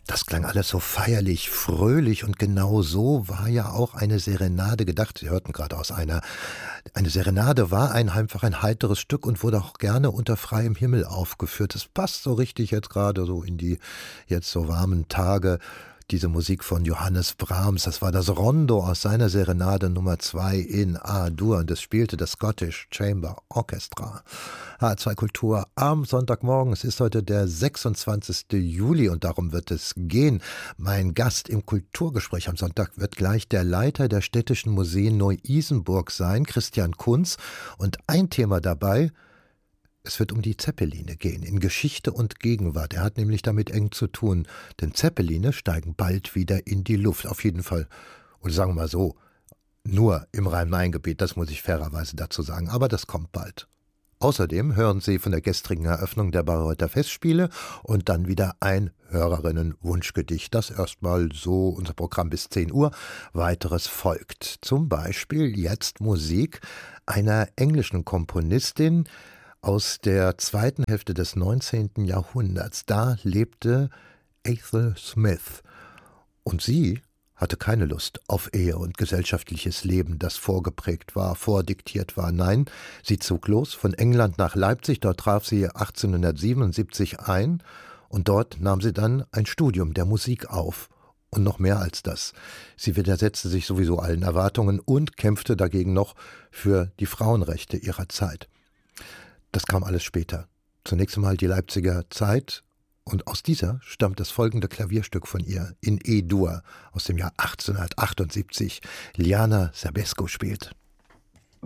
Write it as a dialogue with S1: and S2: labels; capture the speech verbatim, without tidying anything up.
S1: Das klang alles so feierlich, fröhlich und genau so war ja auch eine Serenade gedacht. Sie hörten gerade aus einer. Eine Serenade war ein, einfach ein heiteres Stück und wurde auch gerne unter freiem Himmel aufgeführt. Das passt so richtig jetzt gerade so in die jetzt so warmen Tage. Diese Musik von Johannes Brahms, das war das Rondo aus seiner Serenade Nummer zwei in A-Dur und das spielte das Scottish Chamber Orchestra. H zwei Kultur am Sonntagmorgen, es ist heute der sechsundzwanzigste Juli und darum wird es gehen. Mein Gast im Kulturgespräch am Sonntag wird gleich der Leiter der Städtischen Museen Neu-Isenburg sein, Christian Kunz, und ein Thema dabei: es wird um die Zeppeline gehen, in Geschichte und Gegenwart. Er hat nämlich damit eng zu tun, denn Zeppeline steigen bald wieder in die Luft. Auf jeden Fall, oder sagen wir mal so, nur im Rhein-Main-Gebiet, das muss ich fairerweise dazu sagen, aber das kommt bald. Außerdem hören Sie von der gestrigen Eröffnung der Bayreuther Festspiele und dann wieder ein Hörerinnen-Wunschgedicht. Das erstmal so unser Programm bis zehn Uhr. Weiteres folgt. Zum Beispiel jetzt Musik einer englischen Komponistin aus der zweiten Hälfte des neunzehnten Jahrhunderts. Da lebte Ethel Smith. Und sie hatte keine Lust auf Ehe und gesellschaftliches Leben, das vorgeprägt war, vordiktiert war. Nein, sie zog los von England nach Leipzig. Dort traf sie achtzehnhundertsiebenundsiebzig ein und dort nahm sie dann ein Studium der Musik auf. Und noch mehr als das. Sie widersetzte sich sowieso allen Erwartungen und kämpfte dagegen noch für die Frauenrechte ihrer Zeit. Das kam alles später. Zunächst einmal die Leipziger Zeit und aus dieser stammt das folgende Klavierstück von ihr in E-Dur aus dem Jahr achtzehnhundertachtundsiebzig. Liana Sebesco spielt.